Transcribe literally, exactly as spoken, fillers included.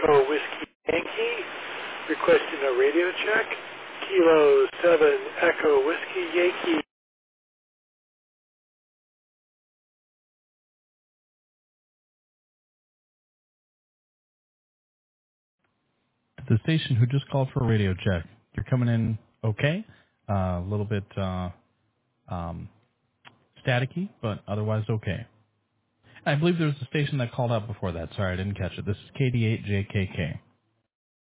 Echo Whiskey Yankee, requesting a radio check. Kilo seven Echo Whiskey Yankee. The station who just called for a radio check. You're coming in okay. Uh, a little bit uh, um, staticky, but otherwise okay. I believe there was a station that called out before that. Sorry, I didn't catch it. This is K D eight J K K.